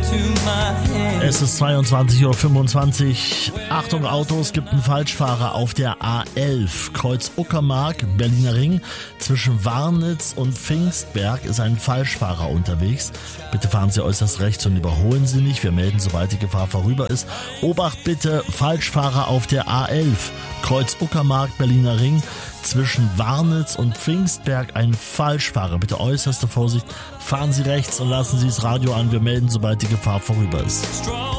Es ist 22:25 Uhr. Achtung Autos, gibt einen Falschfahrer auf der A11. Kreuz Uckermark, Berliner Ring. Zwischen Warnitz und Pfingstberg ist ein Falschfahrer unterwegs. Bitte fahren Sie äußerst rechts und überholen Sie nicht. Wir melden, sobald die Gefahr vorüber ist. Obacht bitte, Falschfahrer auf der A11. Kreuz Uckermark, Berliner Ring. Zwischen Warnitz und Pfingstberg ein Falschfahrer. Bitte äußerste Vorsicht. Fahren Sie rechts und lassen Sie das Radio an. Wir melden, sobald die Gefahr vorüber ist.